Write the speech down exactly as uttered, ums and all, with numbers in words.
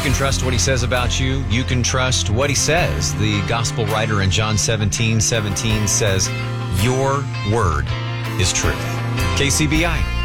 can trust what he says about you. You can trust what he says. The gospel writer in John seventeen seventeen says, your word is truth. K C B I.